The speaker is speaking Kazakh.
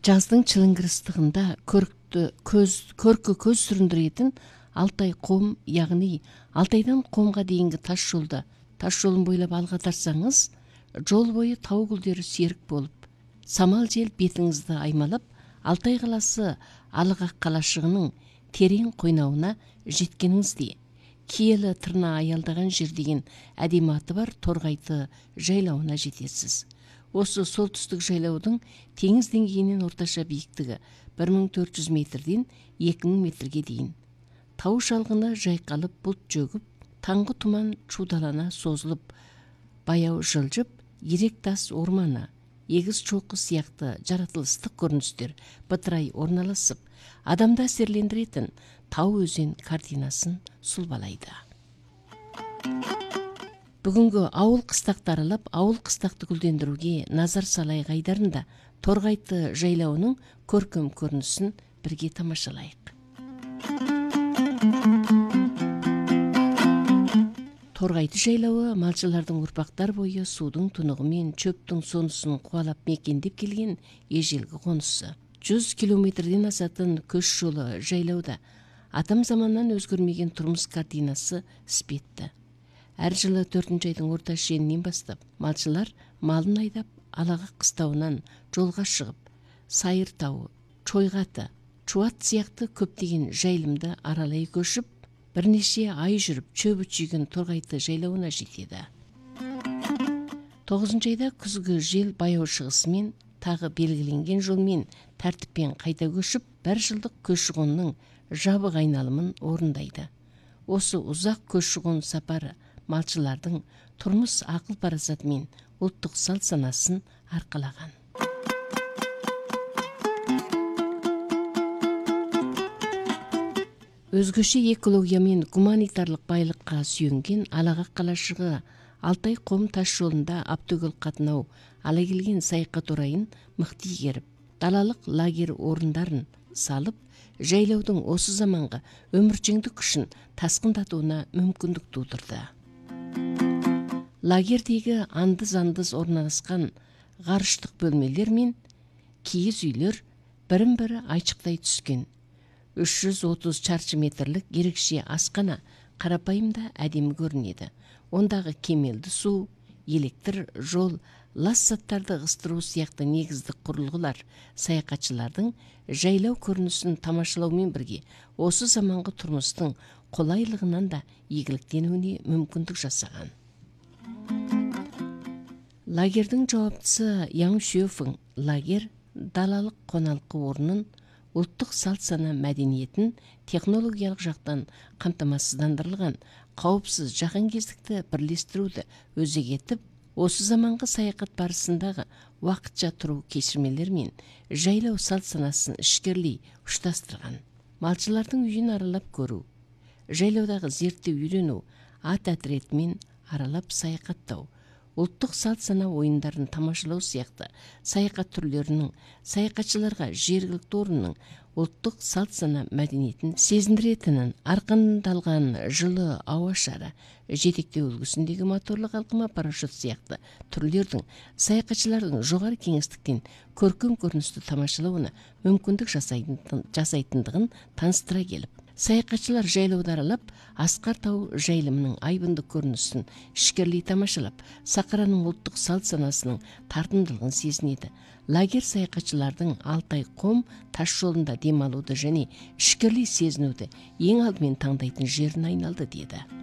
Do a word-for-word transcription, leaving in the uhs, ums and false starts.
жаздың чылыңгырыстығында көрікті көз, көркі көз сүріндіретін Алтай қом, яғни Алтайдан Қомға дейінгі тас жолда, тас жолын бойлап алға тарсаңыз, жол бойы тау гүлдері серік болып, самал жел бетіңізді аймалап, Алтай қаласы Алығақ қалашығының терең қойнауына жеткеніңіздей, киелі тырна аялдаған жер деген әдемі аты бар Торғайты жайлауына жетесіз. Осы солтүстік жайлаудың теңіз деңгейінен орташа биіктігі бір мың төрт жүз метрден екі мың метрге дейін. Тау шалғыны жайқалып бұлт жөгіп, таңғы тұман шудалана созылып, баяу жылжып, ерек тас орманы, егіз шоқы сияқты жаратылыстық көріністер бытырай орналасып, адамды әсерлендіретін тау өзен картинасын сұлбалайды. Бүгінгі ауыл қыстақты аралап, ауыл қыстақты гүлдендіруге назар салайық айдарында Торғайты жайлауының көркем көрінісін бірге тамашалайық. Торғайты жайлауы малшылардың ұрпақтар бойы судың тұнығы мен чөптің сонысын қуалап мекендеп келген ежелгі қонысы. жүз километрден асатын көш жолы жайлауда атам заманнан өзгермеген тұрмыс картинасы іспетті. Әр жылы төртінші айдың орта шенінен бастап, малшылар малын айдап Алағақ қыстауынан жолға шығып, Сайыр тауы, Чойғаты, Чуат сияқты көптеген жайлымды аралай көшіп, бірнеше ай жүріп чөбі чүйген Торғайты жайлауына жетеді. тоғызыншы айда күзгі жел баяу шығысымен тағы белгіленген жолмен тәртіппен қайта көшіп, бір жылдық көші-қонның жабық айналымын орындайды. Осы ұзақ көші-қон сапары малшылардың тұрмыс ақыл парасаты мен ұлттық салт санасын арқалаған. Өзгеше экология мен гуманитарлық байлыққа сүйенген Алағақ қалашығы Алтай Қом тас жолында аптөгіл қатынау ала келген саяхат орайын мықты игеріп, далалық лагерь орындарын салып, жайлаудың осы заманғы өміршеңдік күшін тасқындатуына мүмкіндік тудырды. Лагердегі андыз-андыз орналасқан ғарыштық бөлмелер мен киіз үйлер бірін-бірі айшықтай түскен. үш жүз отыз шаршы метрлік ерекше асхана қарапайым да әдемі көрінеді. Ондағы кемелді су, электр, жол, лас заттарды ығыстыру сияқты негізді құрылғылар саяхатшылардың жайлау көрінісін тамашалаумен бірге осы заманғы тұрмыстың қолайлығынан да игіліктенуіне мүмкіндік жасаған. Лагердің жауаптысы Яң Шөфің лагер далалық қоналқы орнын, ұлттық салт сана мәдениетін технологиялық жақтан қамтамасыздандырылған қауіпсіз жаһанкездікті бірлестіруді өзек етіп, осы заманғы саяхат барысындағы уақытша тұру кешірмелер мен жайлау салт санасын ішкерлей ұштастырған. Малшылардың үйін аралап көру, жайлаудағы зерттеу үйрену, ат әтіретімен аралап саяхаттау, ұлттық салт сана ойындарын тамашалау сияқты саяхат түрлерінің саяхатшыларға жергілікті орынның ұлттық салт сана мәдениетін сезіндіретінін арқандалған жылы ауа шары, жетектеу үлгісіндегі моторлы қалқыма парашют сияқты түрлердің саяхатшылардың жоғары кеңістіктен көркем көріністі тамашалауына мүмкіндік жасайтындығын таныстыра келіп, саяхатшылар жайлауды аралап, Асқар тау жайылымының айбынды көрінісін ішкерлей тамашалап, сақараның ұлттық салт санасының тартымдылығын сезінеді. Лагер саяхатшылардың Алтай Қом тас жолында демалуды және ішкерлей сезінуді ең алдымен таңдайтын жерін айналды деді.